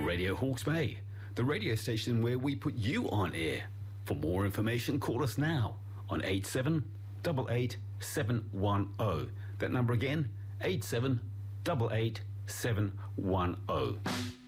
Radio Hawke's Bay, the radio station where we put you on air. For more information, call us now on 8788710. That number again, 8788710.